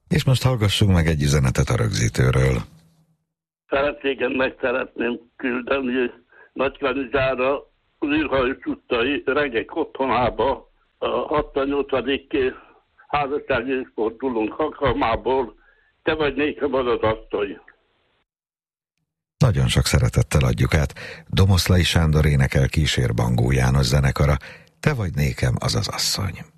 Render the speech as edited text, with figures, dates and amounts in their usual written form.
És most hallgassunk meg egy üzenetet a rögzítőről. Meg szeretném küldeni Nagykanizsára az űrhajós utcai Regek otthonába a 68. házassági évfordulónk alkalmából. Te vagy nékem az az asszony. Nagyon sok szeretettel adjuk át. Domoszlai Sándor énekel, kísér Bangó János zenekara. Te vagy nékem az az asszony.